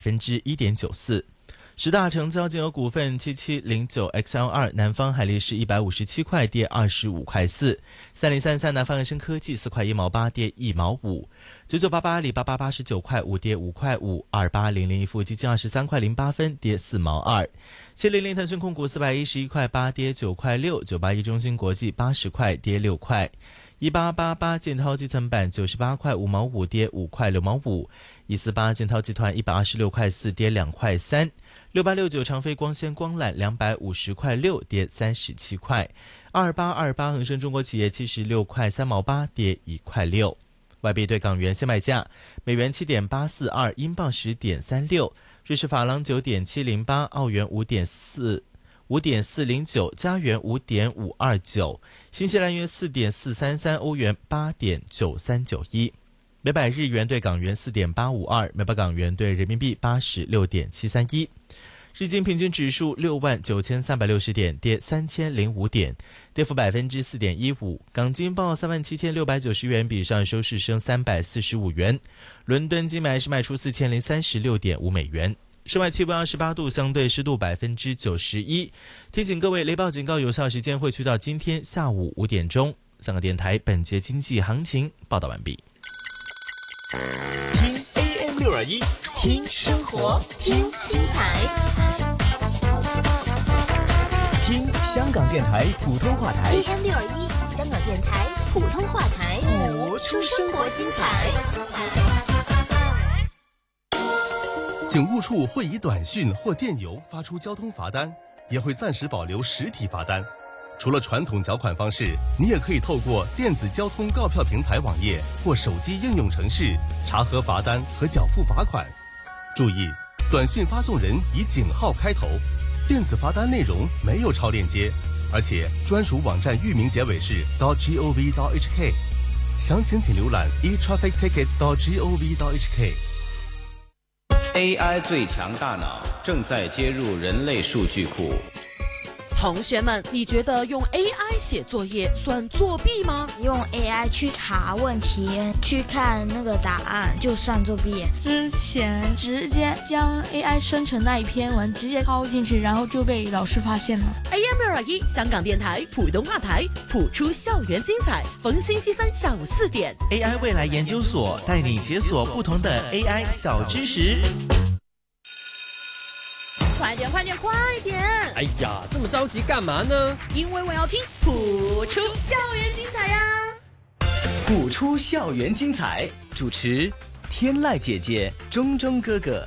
1.94%。十大成交金额股份7709XL2 南方海力士157块跌25块4，3033南方恒生科技4块1毛8跌1毛5，9988阿里巴巴89块5跌5块5，2800亿富基金23块08分跌4毛2，700腾讯控股411块8跌9块6，981中芯国际80块跌6块，1888建滔基层板98块5毛5跌5块6毛5，148建滔集团126块4跌2块3，6869长飞光纤光缆250块6跌37块，2828恒生中国企业76块3毛8跌1块6。外币对港元现卖价：美元7.842，英镑10.36，瑞士法郎9.708，澳元5.409，加元5.529，新西兰元4.433，欧元8.9391，每百日元对港元4.852，每百港元对人民币86.731。日经平均指数69360点，跌3005点，跌幅4.15%。港金报37690元，比上收市升345元。伦敦金买是卖出4036.5美元。室外气温28度，相对湿度91%。提醒各位，雷暴警告有效时间会去到今天下午5点钟。香港电台本节经济行情报道完毕。 听 AM621，听生活，听精彩，听香港电台普通话台 AM621，香港电台普通话台， 谱出生活精彩。 警务处会以短讯或电邮发出交通罚单，也会暂时保留实体罚单。除了传统缴款方式，你也可以透过电子交通告票平台网页或手机应用程式查核罚单和缴付罚款。注意，短讯发送人以井号开头，电子罚单内容没有超链接，而且专属网站域名结尾是 .gov.hk。详情请浏览 etrafficticket.gov.hk。AI 最强大脑正在接入人类数据库。 同学们，你觉得用 AI 写作业算作弊吗？ 用 AI 去查问题，去看那个答案，就算作弊。 之前直接将 AI 生成那一篇文直接抄进去，然后就被老师发现了。 AM621 香港电台普通话台，谱出校园精彩，逢星期三下午4点。 AI 未来研究所带你解锁不同的 AI 小知识。 快点快点快点！ 哎呀，这么着急干嘛呢？ 因为我要听谱出校园精彩呀！ 谱出校园精彩，主持天籁姐姐、钟钟哥哥。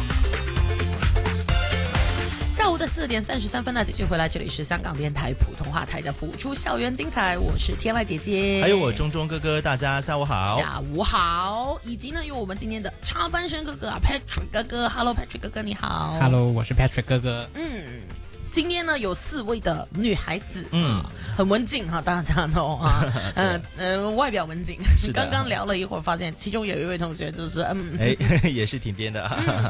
下午的4点33分呢，继续回来，这里是香港电台普通话台的谱出校园精彩，我是天籁姐姐， 还有我钟钟哥哥，大家下午好。 下午好，以及呢有我们今天的插班生哥哥啊 Patrick 哥哥 ，Hello Patrick 哥哥你好。 Hello， 我是 Patrick 哥哥。 今天呢有4位的女孩子，很文静哈，大家都外表文静。刚刚聊了一会儿，发现其中有一位同学就是也是挺颠的，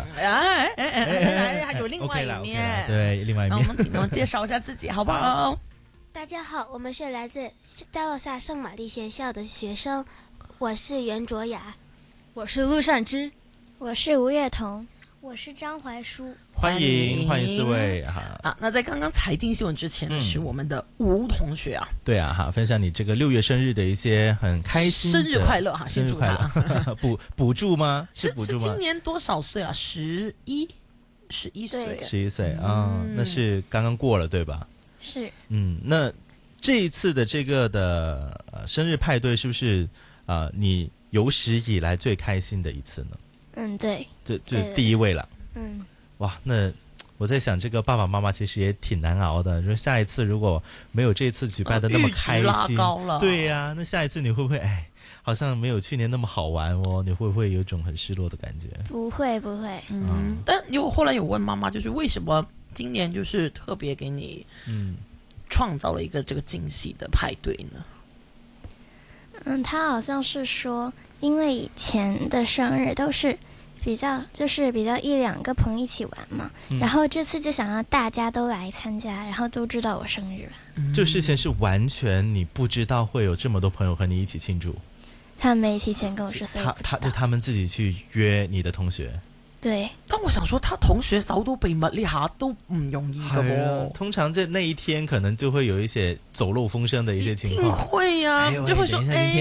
还有另外一面， 对，另外一面。 那我们请他们介绍一下自己，好不好？ 大家好，我们是来自加洛萨圣玛丽学校的学生，我是袁卓雅， 我是陆善之， 我是吴月彤，我是张怀舒。 欢迎4位啊！那在刚刚财经新闻之前是我们的吴同学啊， 对啊哈，分享你这个6月生日的一些很开心的生日快乐哈， 生日快乐。补助吗？ 是补助吗？ 今年多少岁了？11岁 ，11岁啊，那是刚刚过了对吧？ 是。 那这一次的这个的生日派对是不是你有史以来最开心的一次呢？ 对， 这第一位了。哇，那我在想，这个爸爸妈妈其实也挺难熬的。说下一次如果没有这次举办的那么开心， 拉高了， 对呀，那下一次你会不会好像没有去年那么好玩哦？你会不会有一种很失落的感觉？ 不会。 但后来有问妈妈，就是为什么今年就是特别给你创造了一个这个惊喜的派对呢？ 他好像是说，因为以前的生日都是比较1-2个朋友一起玩嘛，然后这次就想要大家都来参加，然后都知道我生日了。 就事前是完全你不知道会有这么多朋友和你一起庆祝， 他们没提前跟我说，所以他们自己去约你的同学。 對， 但我想說，他同學手到秘密呢下都唔容易噶喎。 通常那一天可能就會有一些走漏風聲的一些情況。 一定會啊，就會說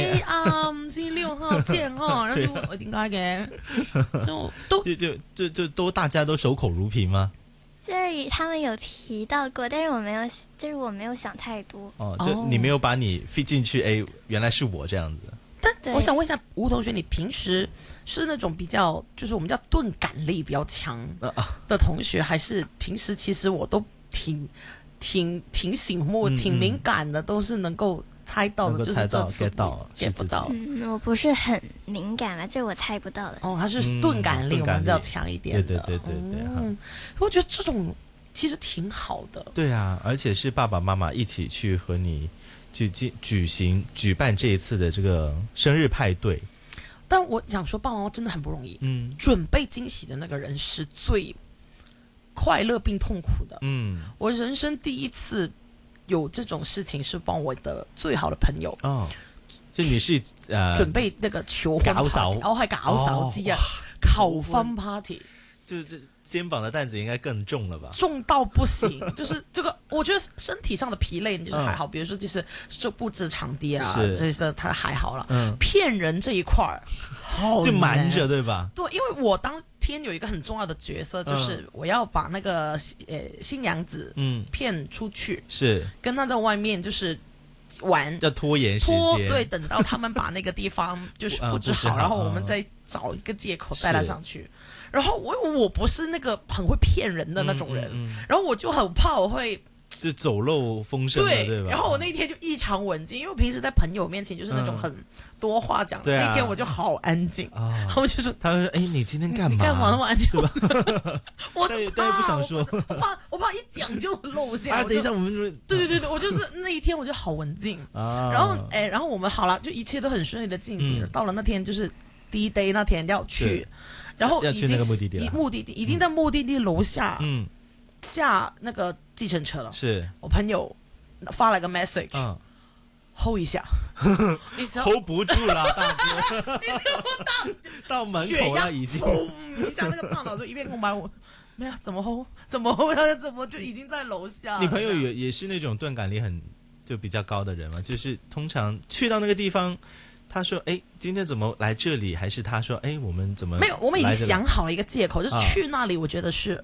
5/6 號見哈，然後就問點解嘅， 就都大家都守口如瓶嗎？ 就是他們有提到過，但是我沒有想太多。 哦，就你沒有把你 fit 進去，原來是我這樣子。 但我想問一下吳同學，你平時是那種比較，就是我們叫鈍感力比較強的同學，還是平時其實我都挺醒目、挺敏感的，都是能夠猜到的，就是這次 get 不到。 我不是很敏感嘛，這我猜不到的。 哦，他是鈍感力，我們比較強一點的。 對。 我覺得這種其實挺好的。 對啊，而且是爸爸媽媽一起去和你去舉辦這一次的這個生日派對。 但我想說，爸爸媽媽真的很不容易。準備驚喜的那個人是最快樂並痛苦的。我人生第一次有這種事情是幫我的最好的朋友。 就你是準備那個求婚 party， 我係搞手之一，求婚 party。 就肩膀的擔子應該更重了吧？ 重到不行，就是這個，我覺得身體上的疲累就是還好，比如說就是布置場地啊，這些他還好了。騙人這一塊就瞞着，對吧？ 對，因為我當天有一個很重要的角色，就是我要把那個新娘子騙出去，是跟他在外面就是玩， 要拖延時間， 對，等到他們把那個地方就是布置好，然後我們再找一個借口帶他上去。然後我不是那個很會騙人的那種人，然後我就很怕我會就走漏風聲，對吧？ 然後我那天就異常文靜，因為我平時在朋友面前就是那種很多話講的，那天我就好安靜。他們就說：“他說，哎，你今天幹嘛？ 幹嘛那麼安靜？”我但也不想說， 我怕一講就露餡。 啊，等一下，我們對，我就是那一天我就好文靜。然後我們好了，就一切都很順利的進行了。到了那天就是第一 day 那天要去。然後已經目的地已經在目的地樓下，下那個計程車了。是我朋友發了個 message，hold 一下 ，hold 不住了，大哥， 你知道我到門口了已經， 你想那個大腦就一片空白，我沒有怎麼 hold，他怎麼就已經在樓下？ 你朋友也是那種鈍感力就比較高的人嘛，就是通常去到那個地方。他說：“哎，今天怎麼來這裡？”還是他說：“哎，我們怎麼？” 沒有，我們已經想好了一個借口，就是去那裡，我覺得是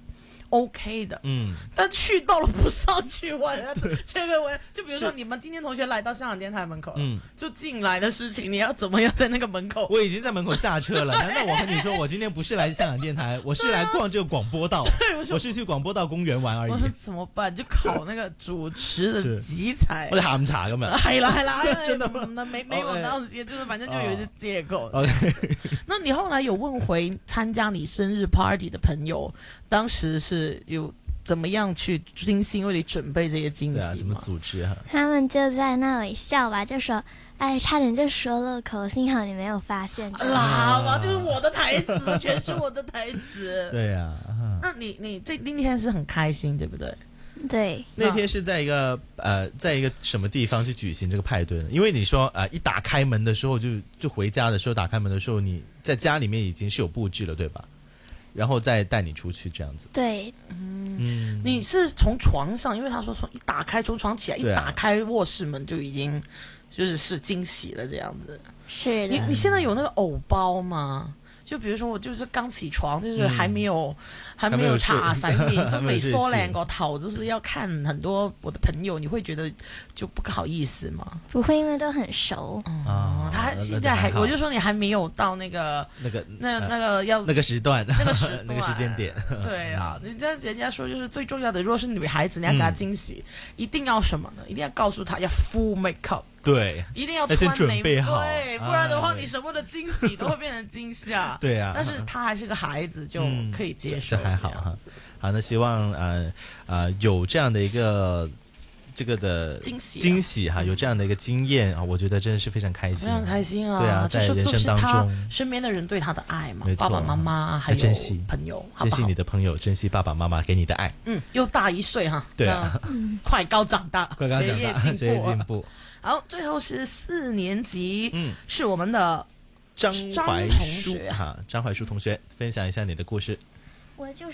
OK 的。但去到了不上去玩，這個我就比如說你們今天同學來到香港電台門口，就進來的事情，你要怎麼樣在那個門口？ 我已經在門口下車了。難道我和你說，我今天不是來香港電台，我是來逛這個廣播道，我是去廣播道公園玩而已。 我說怎麼辦？就考那個主持的集才， 我哋下午茶咁樣。 係啦，真的沒有那些，就是反正就有一些借口。那你後來有問回參加你生日 party 的朋友，當時是有怎麼樣去精心為你準備這些驚喜？對啊， 怎麼組織啊？ 他們就在那裡笑吧，就說：“哎，差點就說漏口，幸好你沒有發現。” 啦，就是我的台詞，全是我的台詞。 對呀， 那你這那天是很開心，對不對？ 對， 那天是在一個什麼地方去舉行這個派對呢？因為你說一打開門的時候就回家的時候，打開門的時候你在家裡面已經是有佈置了，對吧？然後再帶你出去這樣子。 對， 你是從床上，因為他說從一打開從床起來，一打開臥室門就已經是驚喜了這樣子。 是的。 你現在有那個偶包嗎？就比如說我就是剛起床，就是還沒有擦洗面，就沒梳兩個頭，就是要看很多我的朋友，你會覺得就不好意思嗎？ 不會，因為都很熟。 他現在還，我就說你還沒有到那個要那個時段， 那個時間點。 對啊，人家說就是最重要的，如果是女孩子，你要給她驚喜，一定要什麼呢？一定要告訴她要 full makeup。 對， 一定要穿準備好， 對，不然的話，你什麼的驚喜都會變成驚嚇。 對啊， 但是他還是個孩子，就可以接受。 這還好哈。好，那希望有這樣的一個這個的驚喜哈，有這樣的一個經驗啊，我覺得真的是非常開心， 非常開心啊。 對啊，在人生當中， 身邊的人對他的愛嘛， 沒錯， 爸爸媽媽還有朋友， 珍惜你的朋友，珍惜爸爸媽媽給你的愛。 又大1歲哈， 對啊， 快高長大， 學業進步。 好，最後是4年級，是我們的张怀舒哈，张怀舒同学分享一下你的故事。 我就是